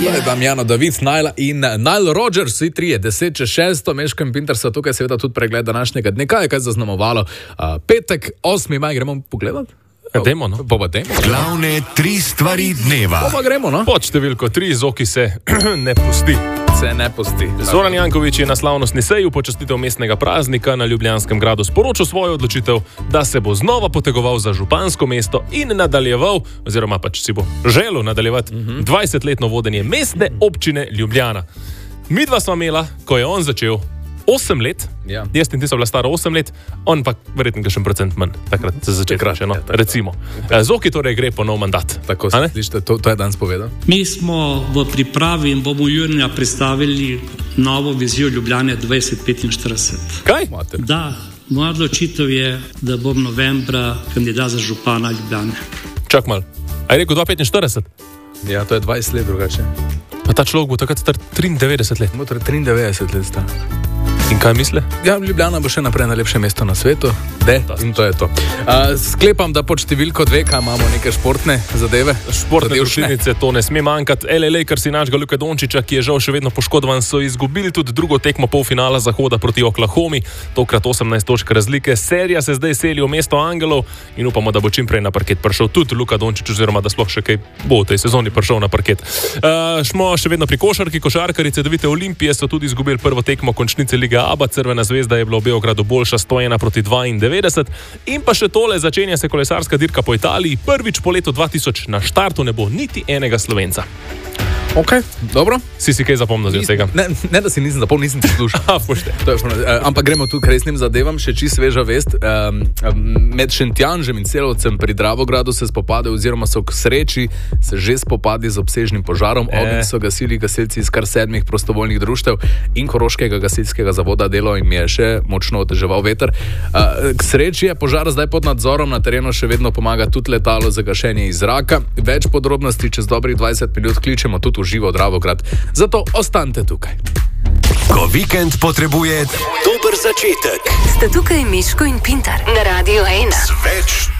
Damjano David, Najla in Nile Rodgers, vsi trije, 10:06, Meško in Pinter so tukaj, seveda tudi pregled današnjega dne. Kaj je zaznamovalo? Petek, 8. maj, gremo pogledati? Dajmo, no. Glavne 3 stvari dneva. Pa gremo, no. Pod številko 3, Zoki se ne pusti. Se ne pusti. Zoran Janković je na slavnostni seji v počastitev mestnega praznika na Ljubljanskem gradu sporočil svojo odločitev, da se bo znova potegoval za župansko mesto in nadaljeval, oziroma pač si bo želel nadaljevati 20-letno vodenje mestne občine Ljubljana. Midva sva imela, ko je on začel, 8 let, jaz in ti so bila stara 8 let, on pa verjetno še procent manj, takrat se začne kraše, no, recimo. Zoki torej gre po nov mandat. Tako se slišite, to je danes povedal. Mi smo v pripravi in bomo junija predstavili novo vizijo Ljubljane 2045. Kaj? Da, moja odločitev je, da bom novembra kandidat za župana Ljubljane. Čak mal, a je rekel 2045? Ja, to je 20 let drugače. Pa ta človek bo takrat star 93 let. Motor 93 let sta. In kaj misle? Ja, Ljubljana bo še naprej najlepše mesto na svetu. In to je to. Sklepam, da pod številko 2, kaj imamo neke športne zadeve. Športne družinice, to ne sme manjkati. LA Lakers in našega Luke Dončića, ki je žal še vedno poškodovan, so izgubili tudi drugo tekmo polfinala Zahoda proti Oklahomi, tokrat 18 točk razlike. Serija se zdaj seli v mesto Angelov in upamo, da bo čim prej na parket prišel tudi Luka Dončić, oziroma da sploh še kaj bo v tej sezoni prišel na parket. Smo še vedno pri košarki. Košarkarice Cedevite Olimpije so tudi izgubili prvo tekmo končnice lige ABA. Crvena zvezda je bila v Beogradu boljša 101 proti 92. In pa še tole, začenja se kolesarska dirka po Italiji. Prvič po letu 2000 na štartu ne bo niti enega Slovenca. Ok, dobro. Si kaj zapomnil z vsega? Ne, da si nisem zapomnil, nisem ti slušal. Ampak gremo tu k resnim zadevam, še čisto sveža vest. Med Šentjanžem in Celovcem pri Dravogradu se spopadajo, oziroma so k sreči se že spopadli z obsežnim požarom. Ogenj so gasili gasilci iz kar 7 prostovoljnih društev in Koroškega gasilskega zavoda Delo, in je še močno oteževal veter. K sreči je požar zdaj pod nadzorom, na terenu še vedno pomaga tudi letalo za gašenje iz zraka. Več podrobnosti čez dobrih 20 minut kličemo tudi v živo Dravograd. Zato ostanite tukaj. Ko vikend potrebuje dober začetek. Sta tukaj Meško in Pintar na Radio 1. Več